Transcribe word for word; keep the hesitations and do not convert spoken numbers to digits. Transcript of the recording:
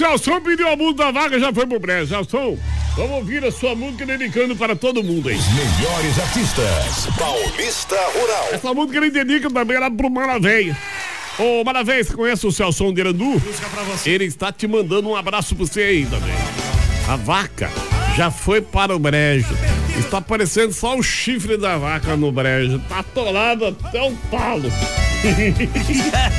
Celso pediu a música da vaca, já foi pro brejo. Celso, vamos ouvir a sua música dedicando para todo mundo aí. Os melhores artistas. Paulista Rural. Essa música ele dedica também lá pro Maravéia. Ô, Maravéia, você conhece o Celso de Irandu? Ele está te mandando um abraço pra você aí também. A vaca já foi para o brejo. Está aparecendo só o chifre da vaca no brejo. Tá atolado até o talo.